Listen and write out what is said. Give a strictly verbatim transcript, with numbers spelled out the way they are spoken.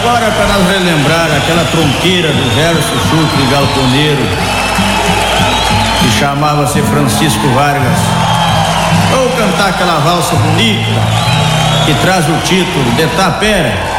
agora, para nós relembrar aquela tronqueira do velho Chuchuque galponeiro, que chamava-se Francisco Vargas, vou cantar aquela valsa bonita que traz o título de Tapera.